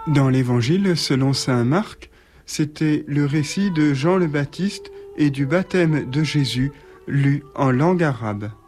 Dans l'Évangile selon saint Marc, c'était le récit de Jean le Baptiste et du baptême de Jésus lu en langue arabe.